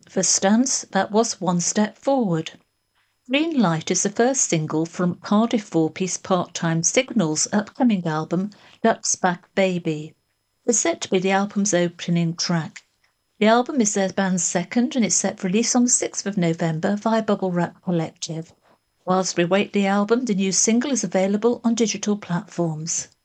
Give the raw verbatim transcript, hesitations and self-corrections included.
For Stance, that was One Step Forward. Green Light is the first single from Cardiff four-piece Part-Time Signals' upcoming album, Duck's Back Baby. It's set to be the album's opening track. The album is their band's second and it's set for release on the sixth of November via Bubble Wrap Collective. Whilst we wait the album, the new single is available on digital platforms.